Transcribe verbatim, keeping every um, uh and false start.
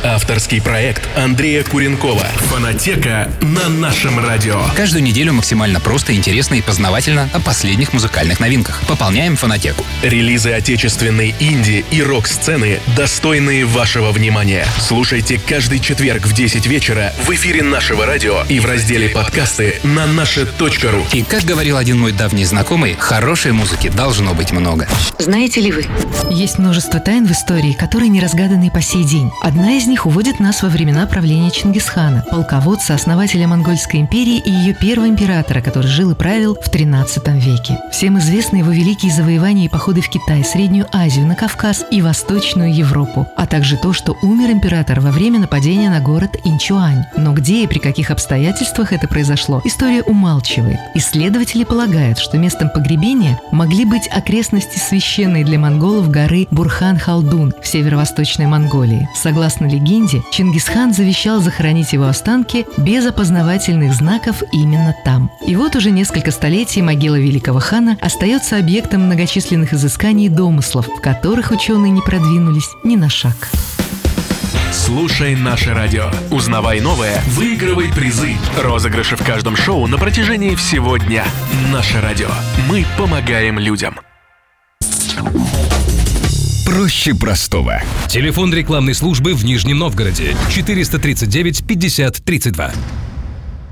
Авторский проект Андрея Куренкова. Фонотека на нашем радио. Каждую неделю максимально просто, интересно и познавательно о последних музыкальных новинках. Пополняем фонотеку. Релизы отечественной инди и рок-сцены, достойные вашего внимания. Слушайте каждый четверг в десять вечера в эфире нашего радио и в разделе «Подкасты» на наше точка ру. И, как говорил один мой давний знакомый, хорошей музыки должно быть много. Знаете ли вы? Есть множество тайн в истории, которые не разгаданы по сей день. Одна из них уводит нас во времена правления Чингисхана, полководца, основателя Монгольской империи и ее первого императора, который жил и правил в тринадцатом веке. Всем известны его великие завоевания и походы в Китай, Среднюю Азию, на Кавказ и Восточную Европу, а также то, что умер император во время нападения на город Инчуань. Но где и при каких обстоятельствах это произошло, история умалчивает. Исследователи полагают, что местом погребения могли быть окрестности священной для монголов горы Бурхан-Халдун в северо-восточной Монголии. Согласно легенде, Чингисхан завещал захоронить его останки без опознавательных знаков именно там. И вот уже несколько столетий могила великого хана остается объектом многочисленных изысканий и домыслов, в которых ученые не продвинулись ни на шаг. Слушай наше радио. Узнавай новое, выигрывай призы. Розыгрыши в каждом шоу на протяжении всего дня. Наше радио. Мы помогаем людям. Проще простого. Телефон рекламной службы в Нижнем Новгороде четыреста тридцать девять пятьдесят тридцать два.